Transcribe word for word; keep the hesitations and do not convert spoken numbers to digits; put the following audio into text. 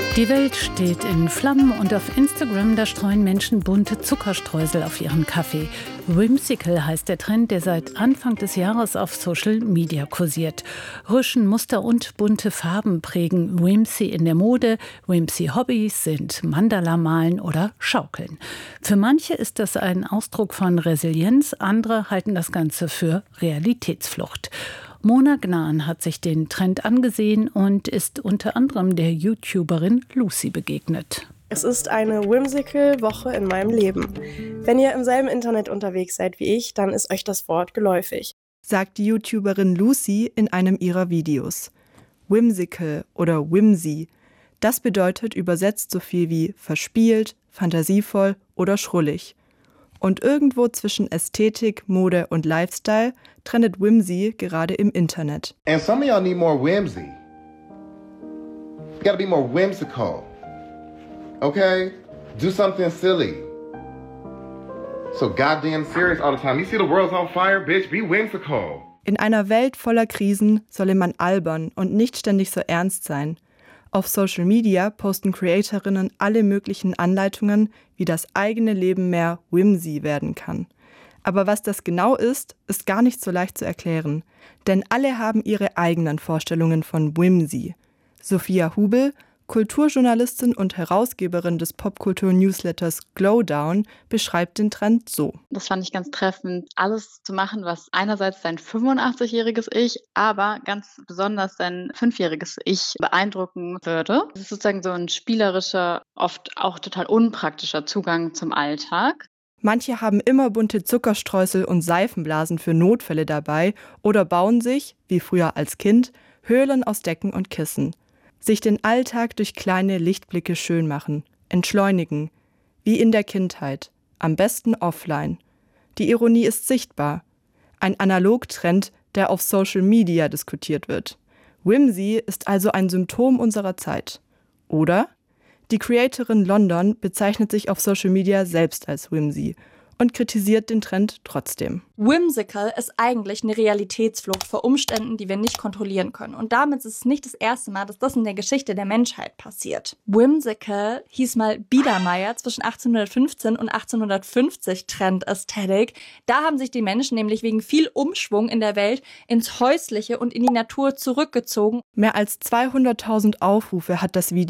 Die Welt steht in Flammen und auf Instagram, da streuen Menschen bunte Zuckerstreusel auf ihren Kaffee. Whimsical heißt der Trend, der seit Anfang des Jahres auf Social Media kursiert. Rüschen, Muster und bunte Farben prägen Whimsy in der Mode. Whimsy-Hobbys sind Mandala-Malen oder Schaukeln. Für manche ist das ein Ausdruck von Resilienz, andere halten das Ganze für Realitätsflucht. Mona Gnan hat sich den Trend angesehen und ist unter anderem der YouTuberin Lucy begegnet. Es ist eine Whimsical-Woche in meinem Leben. Wenn ihr im selben Internet unterwegs seid wie ich, dann ist euch das Wort geläufig, sagt die YouTuberin Lucy in einem ihrer Videos. Whimsical oder Whimsy, das bedeutet übersetzt so viel wie verspielt, fantasievoll oder schrullig. Und irgendwo zwischen Ästhetik, Mode und Lifestyle trendet Whimsy gerade im Internet. And some of y'all need more whimsy. You gotta be more whimsical. Okay? Do something silly. So goddamn serious all the time. You see the world's on fire, bitch? Be whimsical. In einer Welt voller Krisen solle man albern und nicht ständig so ernst sein. Auf Social Media posten Creatorinnen alle möglichen Anleitungen, wie das eigene Leben mehr whimsy werden kann. Aber was das genau ist, ist gar nicht so leicht zu erklären. Denn alle haben ihre eigenen Vorstellungen von Whimsy. Sophia Hubel, Kulturjournalistin und Herausgeberin des Popkultur-Newsletters Glowdown, beschreibt den Trend so. Das fand ich ganz treffend, alles zu machen, was einerseits sein fünfundachtzig-jähriges Ich, aber ganz besonders sein fünfjähriges Ich beeindrucken würde. Es ist sozusagen so ein spielerischer, oft auch total unpraktischer Zugang zum Alltag. Manche haben immer bunte Zuckerstreusel und Seifenblasen für Notfälle dabei oder bauen sich, wie früher als Kind, Höhlen aus Decken und Kissen. Sich den Alltag durch kleine Lichtblicke schön machen, entschleunigen, wie in der Kindheit, am besten offline. Die Ironie ist sichtbar. Ein Analogtrend, der auf Social Media diskutiert wird. Whimsy ist also ein Symptom unserer Zeit. Oder? Die Creatorin London bezeichnet sich auf Social Media selbst als Whimsy und kritisiert den Trend trotzdem. Whimsical ist eigentlich eine Realitätsflucht vor Umständen, die wir nicht kontrollieren können. Und damit ist es nicht das erste Mal, dass das in der Geschichte der Menschheit passiert. Whimsical hieß mal Biedermeier zwischen achtzehnhundertfünfzehn und achtzehnhundertfünfzig Trend-Ästhetik. Da haben sich die Menschen nämlich wegen viel Umschwung in der Welt ins Häusliche und in die Natur zurückgezogen. Mehr als zweihunderttausend Aufrufe hat das Video